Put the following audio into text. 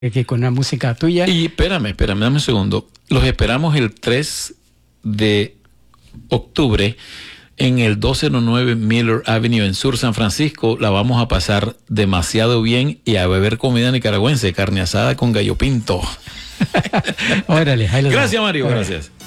que con la música tuya. Y espérame, dame un segundo. Los esperamos el 3 de octubre en el 1209 Miller Avenue en Sur San Francisco. La vamos a pasar demasiado bien y a beber comida nicaragüense, carne asada con gallo pinto. Órale, ahí los Gracias, vamos. Mario, Órale. gracias.